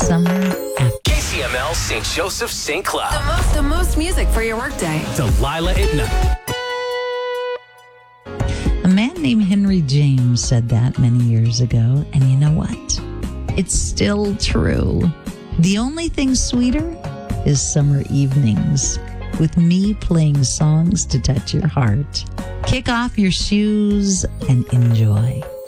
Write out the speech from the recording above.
summer after. KCML St. Joseph St. Cloud. The most music for your workday. Delilah at night. A man named Henry James said that many years ago, and you know what? It's still true. The only thing sweeter is summer evenings with me playing songs to touch your heart. Kick off your shoes and enjoy.